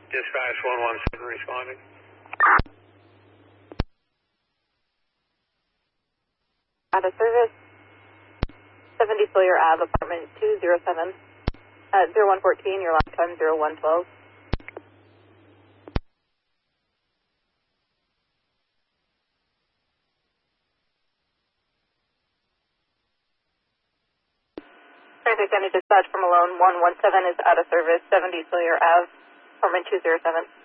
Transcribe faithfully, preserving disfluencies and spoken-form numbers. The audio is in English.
Dispatch one one seven responding. Out of service, seventy Sawyer Ave, apartment two oh seven, uh, zero one fourteen, your last time zero one twelve. Traffic County Dispatch from Malone one one seven is out of service, seventy Sawyer Ave, apartment two oh seven.